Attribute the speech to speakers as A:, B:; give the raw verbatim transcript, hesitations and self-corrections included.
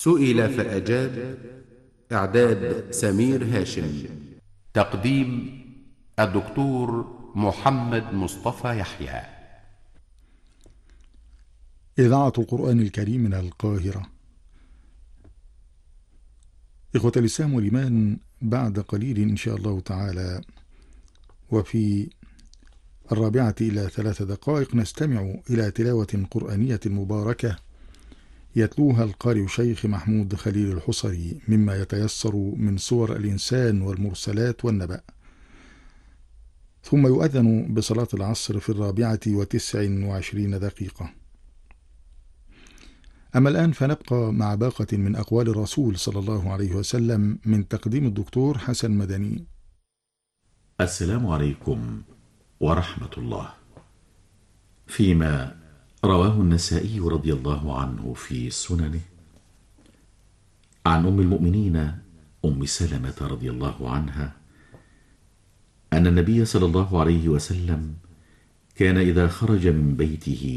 A: سئل فأجاب. إعداد سمير هاشم. تقديم الدكتور محمد مصطفى يحيى.
B: إذاعة القرآن الكريم من القاهرة. إخوة الإسلام والإيمان، بعد قليل إن شاء الله تعالى وفي الرابعة إلى ثلاث دقائق نستمع إلى تلاوة قرآنية مباركة يتلوها القارئ شيخ محمود خليل الحصري مما يتيسر من سور الإنسان والمرسلات والنبأ، ثم يؤذن بصلاة العصر في الرابعة وتسع وعشرين دقيقة. أما الآن فنبقى مع باقة من أقوال الرسول صلى الله عليه وسلم من تقديم الدكتور حسن مدني.
C: السلام عليكم ورحمة الله. فيما رواه النسائي رضي الله عنه في سننه عن أم المؤمنين أم سلمة رضي الله عنها أن النبي صلى الله عليه وسلم كان إذا خرج من بيته